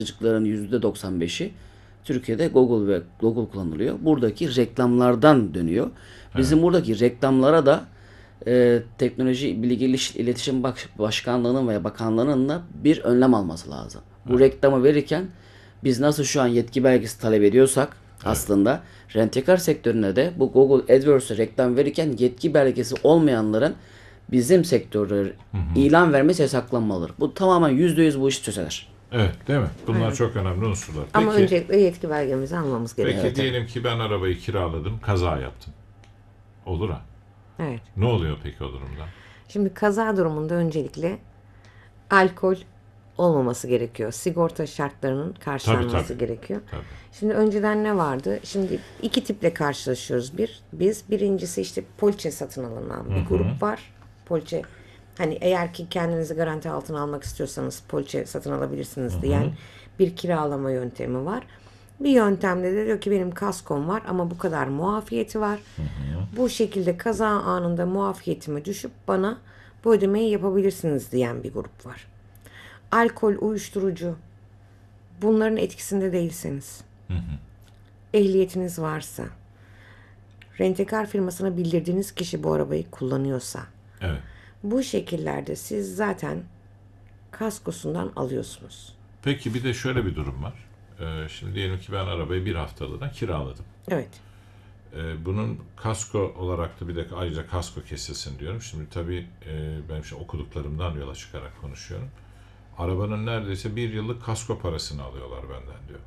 satıcıların %95'i Türkiye'de Google kullanılıyor. Buradaki reklamlardan dönüyor. Bizim Evet. buradaki reklamlara da Teknoloji Bilgi İletişim Başkanlığı'nın veya Bakanlığı'nın da bir önlem alması lazım. Bu Evet. reklamı verirken biz nasıl şu an yetki belgesi talep ediyorsak Evet. aslında rentekar sektörüne de bu Google AdWords'e reklam verirken yetki belgesi olmayanların bizim sektörde ilan vermesi yasaklanmalıdır. Bu tamamen %100 bu işi çözer. Evet, değil mi? Bunlar Aynen. çok önemli unsurlar. Ama Peki, öncelikle yetki belgemizi almamız gerekiyor. peki diyelim ki ben arabayı kiraladım, kaza yaptım. Olur ha. Evet. Ne oluyor peki o durumda? Şimdi kaza durumunda öncelikle alkol olmaması gerekiyor. Sigorta şartlarının karşılanması Tabii. gerekiyor. Tabii. Şimdi önceden ne vardı? Şimdi iki tiple karşılaşıyoruz biz. Birincisi işte poliçe satın alınan bir grup var. Poliçe, hani eğer ki kendinizi garanti altına almak istiyorsanız poliçe satın alabilirsiniz diyen bir kiralama yöntemi var. Bir yöntemde de diyor ki benim kaskom var ama bu kadar muafiyeti var. Bu şekilde kaza anında muafiyetime düşüp bana bu ödemeyi yapabilirsiniz diyen bir grup var. Alkol, uyuşturucu, bunların etkisinde değilseniz, ehliyetiniz varsa, rentekar firmasına bildirdiğiniz kişi bu arabayı kullanıyorsa, Evet. bu şekillerde siz zaten kaskosundan alıyorsunuz. Peki bir de şöyle bir durum var. Şimdi diyelim ki ben arabayı bir haftalığına kiraladım. Evet. Bunun kasko olarak da bir de ayrıca kasko kesilsin diyorum. Şimdi tabii ben şimdi okuduklarımdan yola çıkarak konuşuyorum. Arabanın neredeyse bir yıllık kasko parasını alıyorlar benden diyor.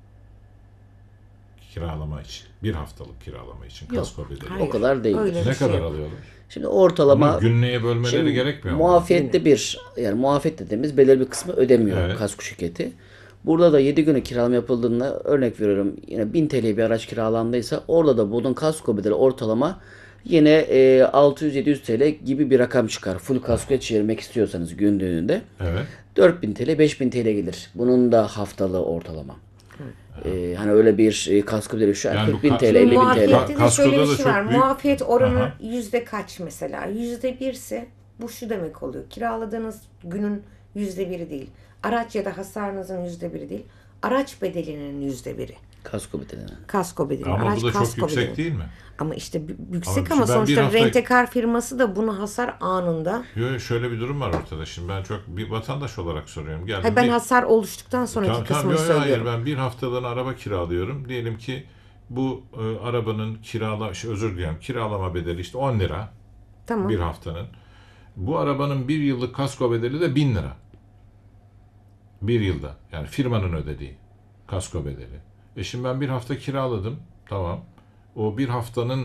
Kiralama için. Bir haftalık kiralama için kasko bedeli. hayır. O kadar değil. Öyle Ne bir şey kadar yok. alıyorlar? Şimdi ortalama Bunu günlüğe bölmeleri gerekmiyor mu? muafiyette muafiyet dediğimiz belirli bir kısmı ödemiyor Evet. kasko şirketi. Burada da 7 günü kiralama yapıldığında örnek veriyorum yine 1000 TL bir araç kiralandıysa orada da bunun kasko bedeli ortalama yine 600-700 TL gibi bir rakam çıkar. Full kaskoya çevirmek istiyorsanız günlüğünde. Evet. 4000 TL, 5000 TL gelir. Bunun da haftalığı ortalama. Hani öyle bir kasko bedeli şu an Yani bu 40.000 TL, Şimdi 50.000 TL. Muafiyette de Kaskoda şöyle bir da şey çok var. büyük- Muafiyet oranı Aha. yüzde kaç mesela? %1 ise bu şu demek oluyor. Kiraladığınız günün %1'i değil. Araç ya da hasarınızın %1'i değil. Araç bedelinin %1'i. Kasko bedeli. Kasko bedeli. Ama Araç bu da çok kasko yüksek bedeli. değil mi? Ama işte yüksek Ama ama ben bir sonuçta hafta- rentekar firması da bunu hasar anında. Şöyle bir durum var ortada. Şimdi ben çok bir vatandaş olarak soruyorum. Geldim Hayır, ben bir- hasar oluştuktan sonraki Tamam, kısmını yok, hayır, söylüyorum. ben bir haftalığına araba kiralıyorum. Diyelim ki bu arabanın özür dilerim, kiralama bedeli işte 10 lira Tamam. bir haftanın. Bu arabanın bir yıllık kasko bedeli de 1000 lira. Bir yılda. Yani firmanın ödediği kasko bedeli. Şimdi ben bir hafta kiraladım. Tamam. O bir haftanın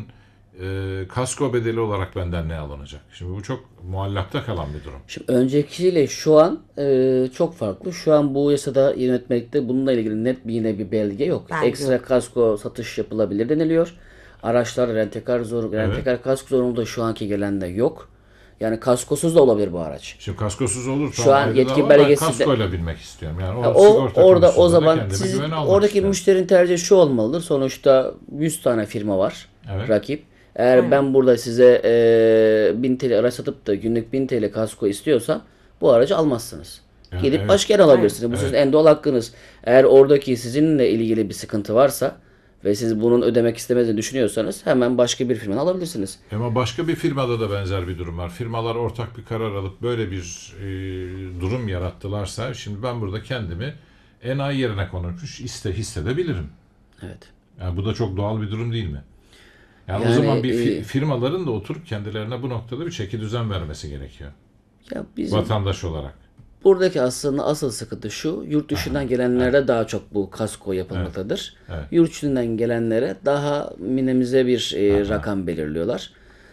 kasko bedeli olarak benden ne alınacak? Şimdi bu çok muallakta kalan bir durum. Şimdi öncekisiyle şu an çok farklı. Şu an bu yasada yönetmelikte bununla ilgili net yine bir belge yok. Belge Ekstra yok. kasko satış yapılabilir deniliyor. Araçlar rentekar kasko zorunluluğu da şu anki gelende yok. Yani kaskosuz da olabilir bu araç. Şimdi kaskosuz olur. Şu tamam, an ayrı yetki dava, ben belgesi de- kaskoyla binmek istiyorum. Yani Ya o sigorta orada o konusunda da zaman kendime siz güven almak oradaki istiyorum. müşterinin tercihi şu olmalıdır. Sonuçta 100 tane firma var. Evet. Rakip. Eğer ben burada size 1000 TL araç satıp da günlük 1000 TL kasko istiyorsam bu aracı almazsınız. Yani Gidip evet. başka yer alabilirsiniz. Bu sizin en doğal hakkınız. Eğer oradaki sizinle ilgili bir sıkıntı varsa ve siz bunun ödemek istemediğini düşünüyorsanız hemen başka bir firmadan alabilirsiniz. Ama başka bir firmada da benzer bir durum var. Firmalar ortak bir karar alıp böyle bir durum yarattılarsa şimdi ben burada kendimi enayi yerine konulmuş hissedebilirim. Evet. Yani bu da çok doğal bir durum değil mi? Yani o Yani, zaman bir firmaların da oturup kendilerine bu noktada bir çeki düzen vermesi gerekiyor. Ya bizim Vatandaş olarak. buradaki aslında asıl sıkıntı şu, yurt dışından gelenlere daha çok bu kasko yapılmaktadır. Evet. Yurt dışından gelenlere daha minimize bir rakam belirliyorlar.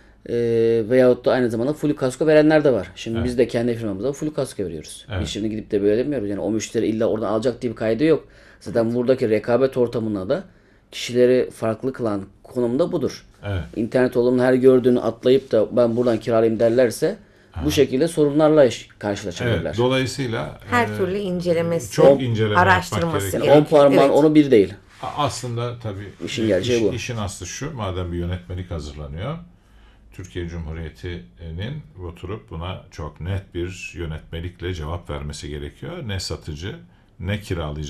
Veyahut da aynı zamanda full kasko verenler de var. Şimdi biz de kendi firmamıza full kasko veriyoruz. Biz şimdi gidip de böyle demiyoruz. Yani o müşteri illa oradan alacak diye bir kaydı yok. Zaten buradaki rekabet ortamında da kişileri farklı kılan konumda budur. Evet. İnternet ortamının her gördüğünü atlayıp da ben buradan kiralayayım derlerse bu şekilde sorunlarla karşılaşabilirler. Evet. Dolayısıyla Her türlü incelemesi, çok inceleme araştırması yapmak gerekiyor. 10 parmağın Evet. onu bir değil. aslında tabii İşin gerçeği bu. işin aslı şu, madem bir yönetmelik hazırlanıyor, Türkiye Cumhuriyeti'nin oturup buna çok net bir yönetmelikle cevap vermesi gerekiyor. Ne satıcı, ne kiralayıcı